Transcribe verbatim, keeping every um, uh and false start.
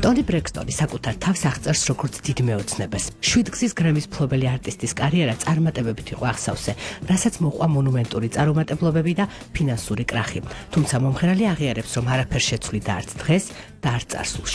ტონი ბრექსტონი საკუთარ თავს აღწერს როგორც დიდ მეოცნებას. შვიდგზის გრემის მფლობელი არტისტის კარიერა წარმატებებით იყო აღსავსე, რასაც მოყვა მონუმენტური წარუმატებლობები და ფინანსური კრახი. თუმცა მომღერალი აღიარებს, რომ არაფერ შეცვლიდა არც დღეს და არც წარსულში.